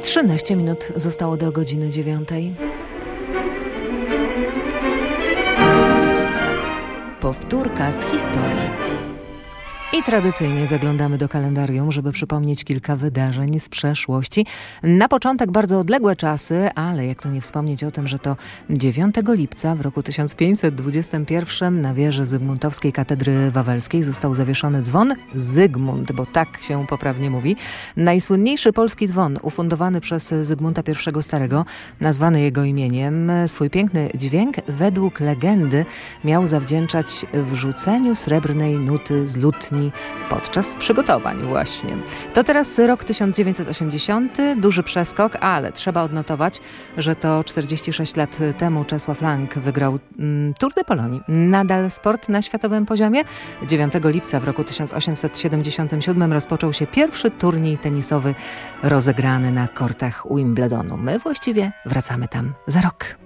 13 minut zostało do godziny 9. Powtórka z historii. I tradycyjnie zaglądamy do kalendarium, żeby przypomnieć kilka wydarzeń z przeszłości. Na początek bardzo odległe czasy, ale jak tu nie wspomnieć o tym, że to 9 lipca w roku 1521 na wieży zygmuntowskiej katedry wawelskiej został zawieszony dzwon Zygmunt, bo tak się poprawnie mówi. Najsłynniejszy polski dzwon ufundowany przez Zygmunta I Starego, nazwany jego imieniem. Swój piękny dźwięk według legendy miał zawdzięczać wrzuceniu srebrnej nuty z lutni podczas przygotowań właśnie. To teraz rok 1980, duży przeskok, ale trzeba odnotować, że to 46 lat temu Czesław Lang wygrał Tour de Polonii. Nadal sport na światowym poziomie. 9 lipca w roku 1877 rozpoczął się pierwszy turniej tenisowy rozegrany na kortach Wimbledonu. My właściwie wracamy tam za rok.